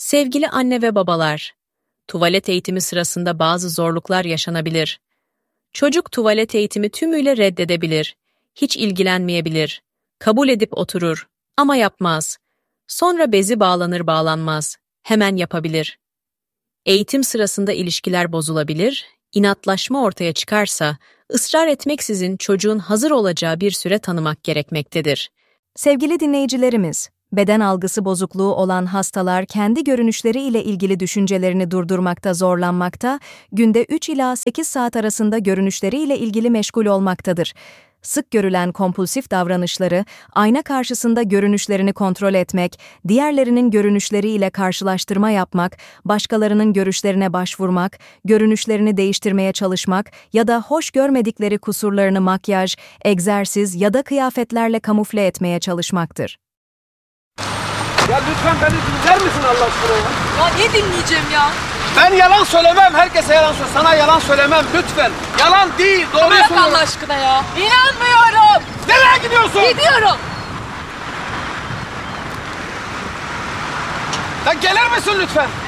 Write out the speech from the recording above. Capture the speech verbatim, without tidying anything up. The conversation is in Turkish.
Sevgili anne ve babalar, tuvalet eğitimi sırasında bazı zorluklar yaşanabilir. Çocuk tuvalet eğitimi tümüyle reddedebilir, hiç ilgilenmeyebilir, kabul edip oturur ama yapmaz. Sonra bezi bağlanır bağlanmaz, hemen yapabilir. Eğitim sırasında ilişkiler bozulabilir, inatlaşma ortaya çıkarsa, ısrar etmeksizin çocuğun hazır olacağı bir süre tanımak gerekmektedir. Sevgili dinleyicilerimiz, beden algısı bozukluğu olan hastalar kendi görünüşleriyle ilgili düşüncelerini durdurmakta zorlanmakta, günde üç ila sekiz saat arasında görünüşleriyle ilgili meşgul olmaktadır. Sık görülen kompulsif davranışları, ayna karşısında görünüşlerini kontrol etmek, diğerlerinin görünüşleriyle karşılaştırma yapmak, başkalarının görüşlerine başvurmak, görünüşlerini değiştirmeye çalışmak ya da hoş görmedikleri kusurlarını makyaj, egzersiz ya da kıyafetlerle kamufle etmeye çalışmaktır. Ya lütfen beni dinler misin Allah aşkına ya? Ya ne dinleyeceğim ya? Ben yalan söylemem, herkese yalan söylemem. Sana yalan söylemem lütfen. Yalan değil, doğruyu Bırak söylüyorum. Allah aşkına ya. İnanmıyorum. Nereye gidiyorsun? Gidiyorum. Ya gelir misin lütfen?